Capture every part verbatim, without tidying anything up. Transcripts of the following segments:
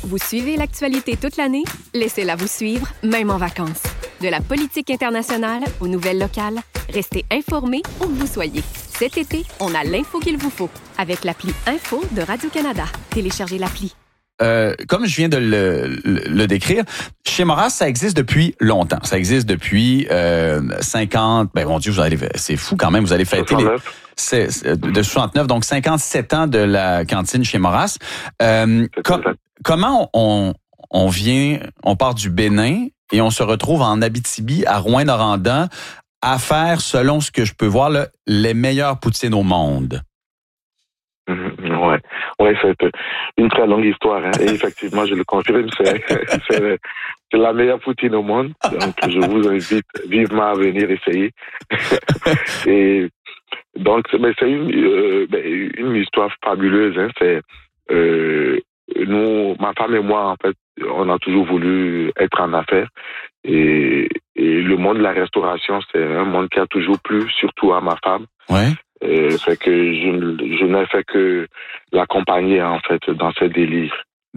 Vous suivez l'actualité toute l'année? Laissez-la vous suivre, même en vacances. De la politique internationale aux nouvelles locales, restez informés où que vous soyez. Cet été, on a l'info qu'il vous faut avec l'appli Info de Radio-Canada. Téléchargez l'appli. Euh, comme je viens de le, le, le décrire, chez Moras, ça existe depuis longtemps. Ça existe depuis euh, cinquante... Ben mon Dieu, vous allez, c'est fou quand même, vous allez fêter les... C'est, c'est de soixante-neuf, donc cinquante-sept ans de la cantine chez Moras. Euh, com- comment on, on vient, on part du Bénin et on se retrouve en Abitibi, à Rouyn-Noranda, à faire, selon ce que je peux voir, là, les meilleures poutines au monde? Mmh, ouais, ouais, c'est une très longue histoire, hein. Et effectivement, je le confirme, c'est, c'est, c'est la meilleure poutine au monde. Donc, je vous invite vivement à venir essayer. Et donc, mais c'est une, euh, une histoire fabuleuse, hein. C'est euh, nous, ma femme et moi, en fait, on a toujours voulu être en affaires. Et, et le monde de la restauration, c'est un monde qui a toujours plu, surtout à ma femme. Ouais. Euh, fait que je, je n'ai fait que l'accompagner, en fait, dans ses délires.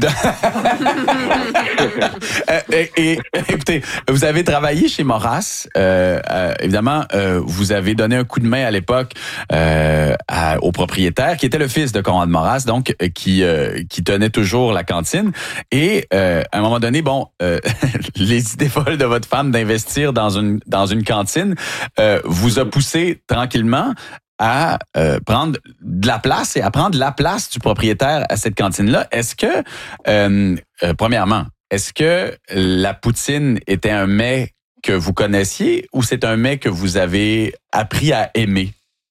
et, et, écoutez, vous avez travaillé chez Moras. Euh, euh, évidemment, euh, vous avez donné un coup de main à l'époque euh, à, au propriétaire, qui était le fils de Conrad Moras, donc euh, qui euh, qui tenait toujours la cantine. Et euh, à un moment donné, bon, euh, les idées folles de votre femme d'investir dans une dans une cantine euh, vous a poussé tranquillement à euh, prendre de la place et à prendre la place du propriétaire à cette cantine-là. Est-ce que, euh, euh, premièrement, est-ce que la poutine était un mets que vous connaissiez ou c'est un mets que vous avez appris à aimer?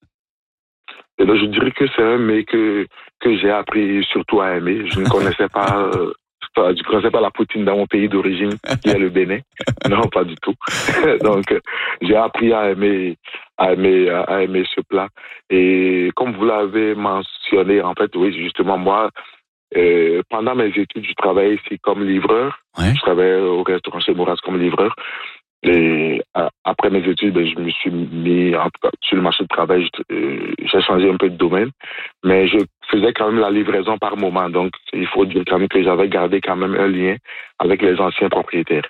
Et là, je dirais que c'est un mets que, que j'ai appris surtout à aimer. Je ne connaissais pas... Euh... Je ne connaissais pas la poutine dans mon pays d'origine, qui est le Bénin. Non, pas du tout. Donc, j'ai appris à aimer, à aimer, à aimer ce plat. Et comme vous l'avez mentionné, en fait, oui, justement, moi, euh, pendant mes études, je travaillais ici comme livreur. Ouais. Je travaillais au restaurant chez Moras comme livreur. Et euh, après mes études, ben, je me suis mis en tout cas, sur le marché du travail. Je, euh, j'ai changé un peu de domaine, mais je faisais quand même la livraison par moment. Donc, il faut dire quand même que j'avais gardé quand même un lien avec les anciens propriétaires.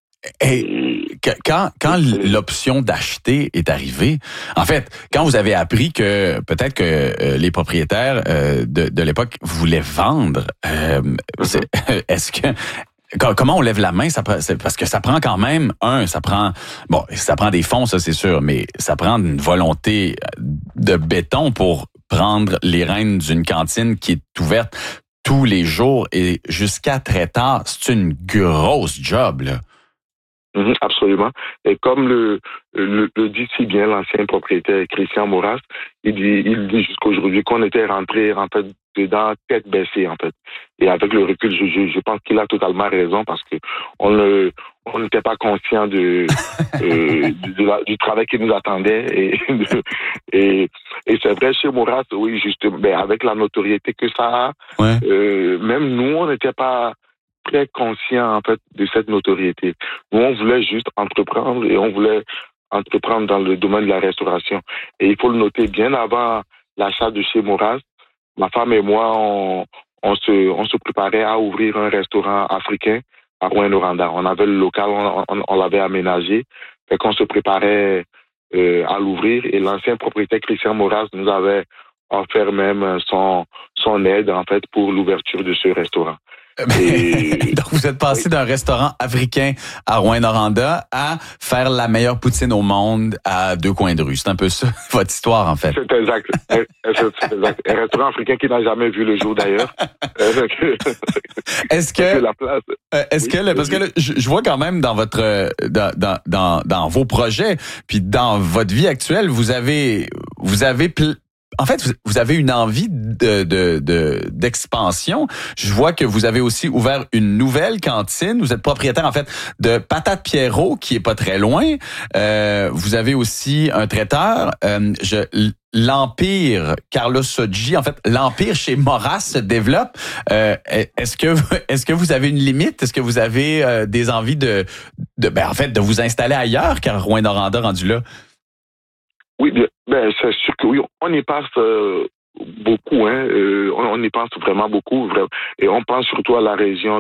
Et quand, quand l'option d'acheter est arrivée, en fait, quand vous avez appris que peut-être que euh, les propriétaires euh, de, de l'époque voulaient vendre, euh, mm-hmm. est-ce que comment on lève la main? Ça, parce que ça prend quand même, un, ça prend, bon, ça prend des fonds, ça c'est sûr, mais ça prend une volonté de béton pour prendre les rênes d'une cantine qui est ouverte tous les jours et jusqu'à très tard. C'est une grosse job, là. Mmh, absolument. Et comme le, le, le dit si bien l'ancien propriétaire Christian Moras, il dit, il dit jusqu'aujourd'hui qu'on était rentré en fait dedans tête baissée en fait. Et avec le recul, je, je, je pense qu'il a totalement raison parce que on ne on n'était pas conscient de, euh, de, de la, du travail qui nous attendait et de, et, et c'est vrai chez Moras, oui justement, ben avec la notoriété que ça a, ouais. euh, même nous on n'était pas très conscient en fait de cette notoriété. Nous, on voulait juste entreprendre et on voulait entreprendre dans le domaine de la restauration. Et il faut le noter, bien avant l'achat de chez Moras, ma femme et moi, on, on se, on se préparait à ouvrir un restaurant africain à Rouyn-Noranda. On avait le local, on, on, on l'avait aménagé, fait qu'on se préparait euh, à l'ouvrir. Et l'ancien propriétaire Christian Moras nous avait offert même son, son aide en fait pour l'ouverture de ce restaurant. Et... Donc, vous êtes passé oui. d'un restaurant africain à Rouyn-Noranda à faire la meilleure poutine au monde à deux coins de rue. C'est un peu ça, votre histoire, en fait. C'est exact. C'est exact. Un restaurant africain qui n'a jamais vu le jour, d'ailleurs. Est-ce que... la place... Est-ce oui, que... Le, parce que là, je, je vois quand même dans votre... Dans, dans, dans, dans vos projets, puis dans votre vie actuelle, vous avez... Vous avez pl- En fait, vous avez une envie de, de, de, d'expansion. Je vois que vous avez aussi ouvert une nouvelle cantine. Vous êtes propriétaire, en fait, de Patate Pierrot, qui est pas très loin. Euh, vous avez aussi un traiteur. Euh, je, l'Empire Carlos Soggi, en fait, l'Empire chez Moras se développe. Euh, est-ce que, est-ce que vous avez une limite? Est-ce que vous avez euh, des envies de, de, ben, en fait, de vous installer ailleurs, car Rouyn-Noranda rendu là? Oui, ben, c'est sûr que oui, on y passe euh, beaucoup, hein. Euh, on, on y pense vraiment beaucoup, vraiment. Et on pense surtout à la région